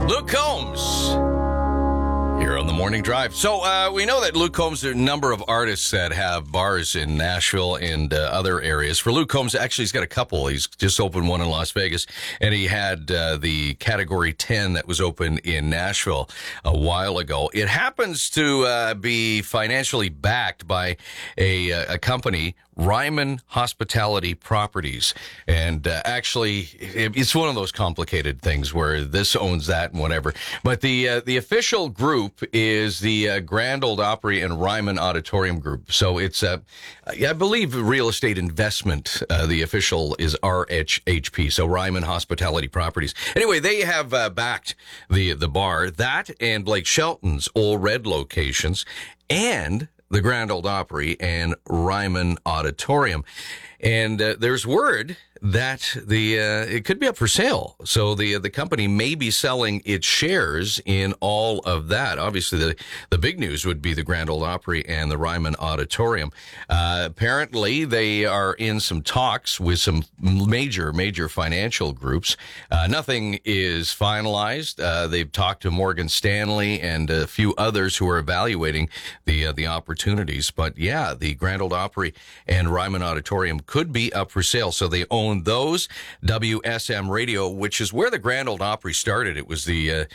Luke Combs here on the Morning Drive. So we know that Luke Combs, there are a number of artists that have bars in Nashville and other areas. For Luke Combs, actually, he's got a couple. He's just opened one in Las Vegas, and he had the Category 10 that was open in Nashville a while ago. It happens to be financially backed by a company, Ryman Hospitality Properties. And actually, it's one of those complicated things where this owns that and whatever. But the official group is the Grand Ole Opry and Ryman Auditorium Group. So it's, I believe, real estate investment. The official is RHHP, so Ryman Hospitality Properties. Anyway, they have backed the bar, that and Blake Shelton's Ole Red locations, and the Grand Ole Opry and Ryman Auditorium. And there's word that it could be up for sale. So the company may be selling its shares in all of that. Obviously, the big news would be the Grand Ole Opry and the Ryman Auditorium. Apparently, they are in some talks with some major financial groups. Nothing is finalized. They've talked to Morgan Stanley and a few others who are evaluating the opportunities. But yeah, the Grand Ole Opry and Ryman Auditorium could be up for sale. So they own those. WSM Radio, which is where the Grand Ole Opry started. It was the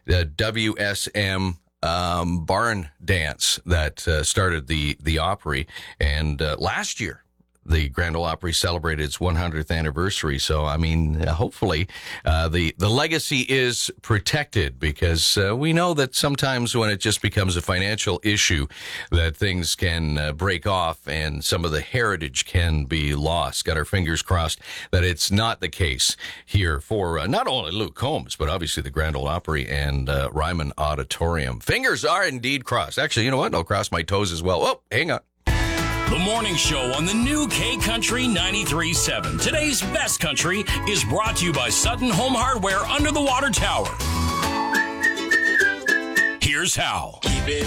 WSM barn dance that started the Opry. And last year, the Grand Ole Opry celebrated its 100th anniversary. So, I mean, hopefully the legacy is protected, because we know that sometimes when it just becomes a financial issue that things can break off and some of the heritage can be lost. Got our fingers crossed that it's not the case here for not only Luke Combs, but obviously the Grand Ole Opry and Ryman Auditorium. Fingers are indeed crossed. Actually, you know what? I'll cross my toes as well. Oh, hang on. The Morning Show on the new K Country 93.7. Today's best country is brought to you by Sutton Home Hardware under the water tower. Here's how. Keep it